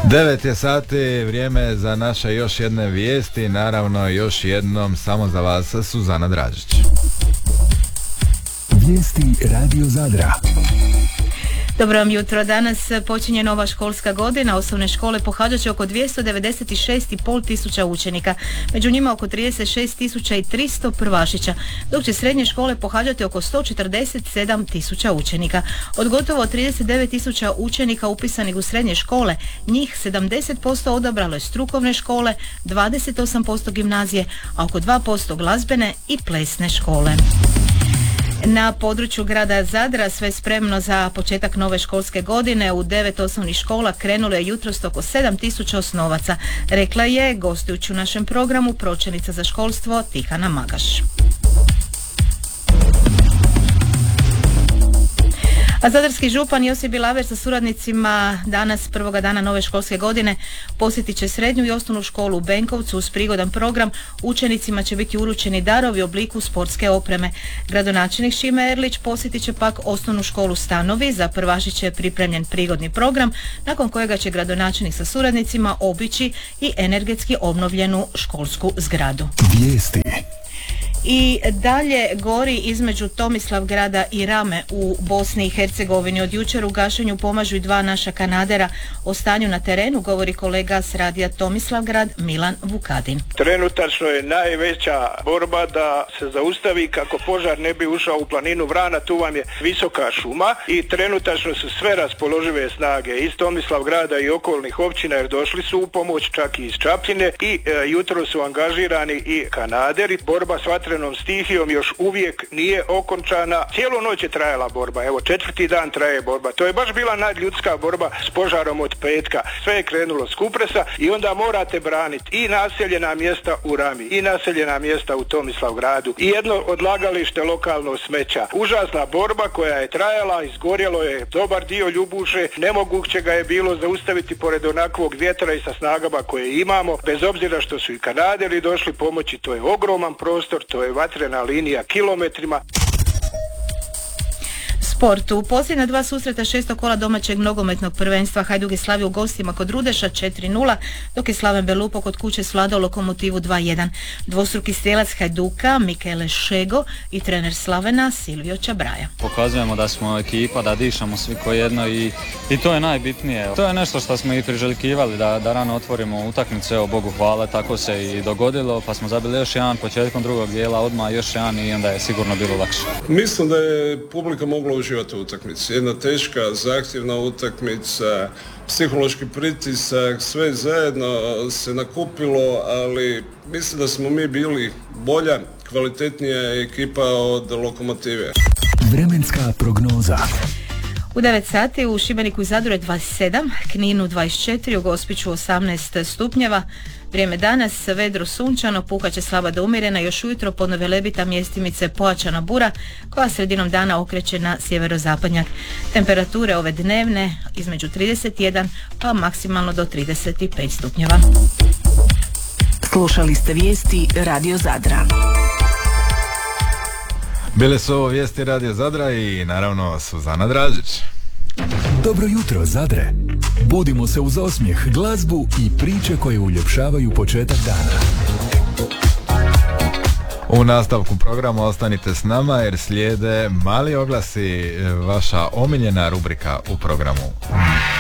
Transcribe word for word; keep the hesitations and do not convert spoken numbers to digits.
devet je sati, vrijeme za naše još jedne vijesti, naravno još jednom samo za vas Suzana Dražić. Vijesti Radio Zadra. Dobro vam jutro. Danas počinje nova školska godina. Osnovne škole pohađat će oko dvjesto devedeset šest i pol tisuća učenika. Među njima oko trideset šest tisuća i tristo prvašića, dok će srednje škole pohađati oko sto četrdeset sedam tisuća učenika. Od gotovo trideset devet tisuća učenika upisanih u srednje škole, njih sedamdeset posto odabralo je strukovne škole, dvadeset osam posto gimnazije, a oko dva posto glazbene i plesne škole. Na području grada Zadra sve spremno za početak nove školske godine. U devet osnovnih škola krenulo je jutros oko sedam tisuća osnovaca, rekla je, gostujući u našem programu, pročelnica za školstvo Tihana Magaš. A zadarski župan Josip Bilaver sa suradnicima danas, prvoga dana nove školske godine, posjetit će srednju i osnovnu školu u Benkovcu. Uz prigodan program učenicima će biti uručeni darovi u obliku sportske opreme. Gradonačelnik Šime Erlić posjetit će pak osnovnu školu Stanovi. Za prvašiće je pripremljen prigodni program, nakon kojega će gradonačelnik sa suradnicima obići i energetski obnovljenu školsku zgradu. Vijesti. I dalje gori između Tomislavgrada i Rame u Bosni i Hercegovini. Od jučer u gašenju pomažu i dva naša kanadera. O stanju na terenu govori kolega s radija Tomislavgrad Milan Vukadin. Trenutačno je najveća borba da se zaustavi kako požar ne bi ušao u planinu Vrana. Tu vam je visoka šuma i trenutačno su sve raspoložive snage iz Tomislavgrada i okolnih općina, jer došli su u pomoć čak i iz Čapljine i e, jutro su angažirani i kanaderi. Borba s vatrenom stihijom još uvijek nije okončana. Cijelu noć je trajala borba. Evo, četvrti dan traje borba. To je baš bila nadljudska borba s požarom od petka. Sve je krenulo s Kupresa i onda morate braniti i naseljena mjesta u Rami, i naseljena mjesta u Tomislavgradu, i jedno odlagalište lokalno smeća. Užasna borba koja je trajala, izgorjelo je dobar dio Ljubuše. Nemoguće ga je bilo zaustaviti pored onakvog vjetra i sa snagama koje imamo, bez obzira što su i kanaderi došli pomoći. To je ogroman prostor, to je vatrena linija kilometrima. Sport. U posljednja dva susreta šestog kola domaćeg nogometnog prvenstva Hajduk je slavio u gostima kod Rudeša četiri nula, dok je Slaven Belupo kod kuće svladao Lokomotivu dva jedan. Dvostruki strijelac Hajduka Mikele Šego i trener Slavena Silvio Čabraja. Pokazujemo da smo ekipa, da dišamo svi ko jedno i, i to je najbitnije. To je nešto što smo i priželjkivali, da, da rano otvorimo utakmicu. Evo, Bogu hvala, tako se i dogodilo, pa smo zabili još jedan početkom drugog dijela, odmah još jedan i onda je sigurno bilo lakše. Mislim da je publika mogla uživati u utakmici. Jedna teška, zahtjevna utakmica, psihološki pritisak, sve zajedno se nakupilo, ali mislim da smo mi bili bolja, kvalitetnija ekipa od Lokomotive. Vremenska prognoza. U devet sati u Šibeniku i Zadru je dvadeset sedam, Kninu dvadeset četiri, u Gospiću osamnaest stupnjeva. Vrijeme danas vedro sunčano, puhaće slaba do umjerena, još ujutro podno velebita mjestimice pojačana bura koja sredinom dana okreće na sjeverozapadnjak. Temperature ove dnevne između trideset jedan pa maksimalno do trideset pet stupnjeva. Slušali ste vijesti Radio Zadra. Bile su ovo vijesti Radio Zadra i naravno Suzana Dražić. Dobro jutro, Zadre. Budimo se uz osmijeh, glazbu i priče koje uljepšavaju početak dana. U nastavku programa ostanite s nama jer slijede mali oglasi, vaša omiljena rubrika u programu.